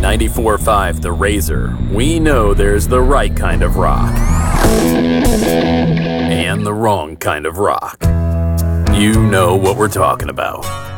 94.5 The Razor, we know there's the right kind of rock and the wrong kind of rock. You know what we're talking about.